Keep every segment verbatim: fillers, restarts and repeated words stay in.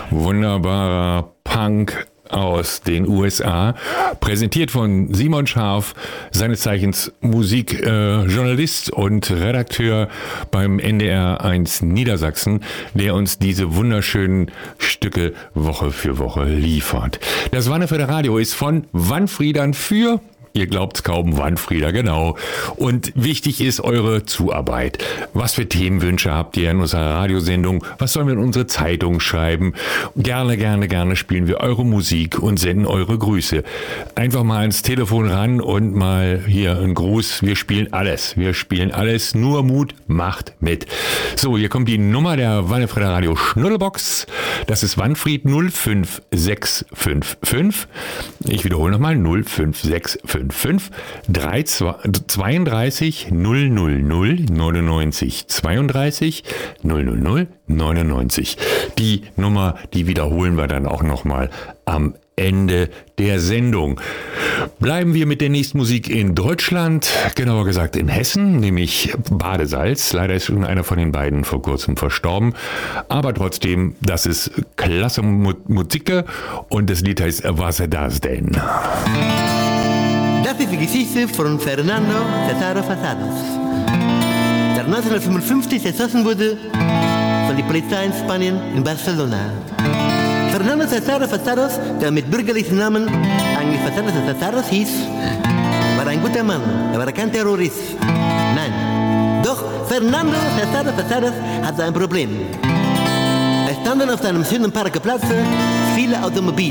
Wunderbarer Punk aus den U S A, präsentiert von Simon Scharf, seines Zeichens Musikjournalist äh, und Redakteur beim N D R eins Niedersachsen, der uns diese wunderschönen Stücke Woche für Woche liefert. Das Wannefrieder Radio ist von Wannfriedern für... Ihr glaubt's kaum, Wannfrieder, genau. Und wichtig ist eure Zuarbeit. Was für Themenwünsche habt ihr in unserer Radiosendung? Was sollen wir in unsere Zeitung schreiben? Gerne, gerne, gerne spielen wir eure Musik und senden eure Grüße. Einfach mal ans Telefon ran und mal hier einen Gruß. Wir spielen alles. Wir spielen alles. Nur Mut, macht mit. So, hier kommt die Nummer der Wannefrieder Radio Schnuddelbox. Das ist Wannfried null fünf sechs fünf fünf. Ich wiederhole nochmal null fünf sechs fünf fünf zweiunddreißig null null null neunundneunzig zweiunddreißig null null null neunundneunzig. Die Nummer, die wiederholen wir dann auch nochmal am Ende der Sendung. Bleiben wir mit der nächsten Musik in Deutschland, genauer gesagt in Hessen, nämlich Badesalz. Leider ist schon einer von den beiden vor kurzem verstorben, aber trotzdem, das ist klasse Musik und das Lied heißt Was ist das denn? Das ist die Geschichte von Fernando Cesaro Fazados, der neunzehnhundertfünfundfünfzig erschossen wurde von der Polizei in Spanien in Barcelona. Fernando Cesaro Fazados, der mit bürgerlichen Namen eigentlich Fazados Fazados hieß, war ein guter Mann, er war kein Terrorist. Nein, doch Fernando Cesaro Fazados hatte ein Problem. Es standen auf seinem schönen Parkplatz viele Automobile.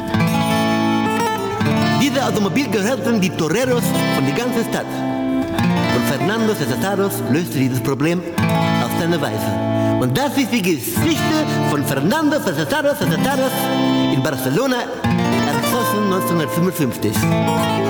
Diese Automobil gehörten die Toreros von der ganzen Stadt. Und Fernando Cesaro löste dieses Problem auf seine Weise. Und das ist die Geschichte von Fernando Cesaro in Barcelona, erschossen neunzehnhundertfünfundfünfzig.